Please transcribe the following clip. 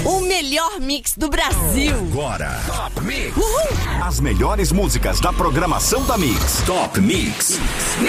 O melhor mix do Brasil. Agora, Top Mix. As melhores músicas da programação da Mix. Top Mix.